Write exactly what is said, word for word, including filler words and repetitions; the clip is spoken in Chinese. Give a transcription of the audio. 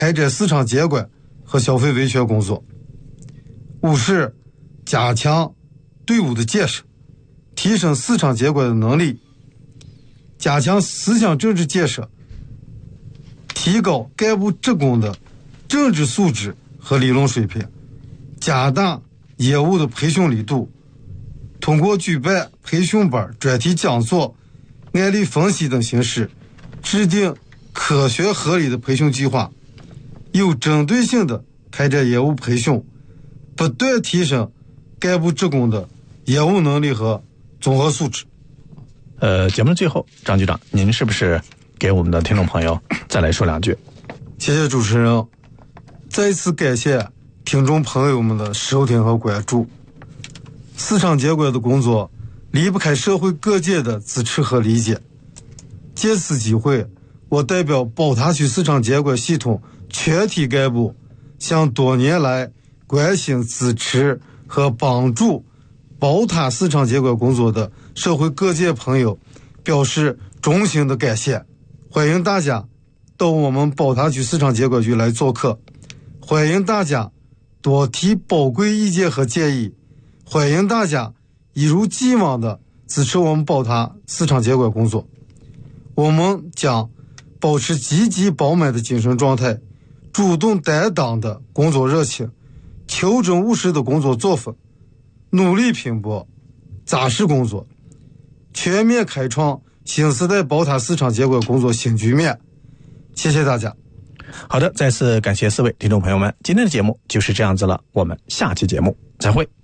开展市场监管和消费维权工作。五是加强队伍的建设，提升市场监管的能力，加强思想政治建设，提高干部职工的政治素质和理论水平，加大业务的培训力度，通过举办培训班、专题讲座、案例分析等形式，制定科学合理的培训计划，有针对性的开展业务培训，不断提升干部职工的业务能力和综合素质。 呃，节目的最后，张局长，您是不是给我们的听众朋友再来说两句？ 谢谢主持人，再次感谢听众朋友们的收听和关注。市场监管的工作离不开社会各界的支持和理解。借此机会，我代表宝塔区市场监管系统全体干部，向多年来关心、支持和帮助宝塔市场监管工作的社会各界朋友表示衷心的感谢。欢迎大家到我们宝塔区市场监管局来做客，欢迎大家多提宝贵意见和建议，欢迎大家一如既往的支持我们宝塔市场监管工作。我们将保持积极饱满的精神状态，主动担当的工作热情，求真务实的工作作风，努力拼搏，扎实工作，全面开创新时代宝塔市场监管工作新局面。谢谢大家。 好的，再次感谢四位听众朋友们，今天的节目就是这样子了，我们下期节目再会。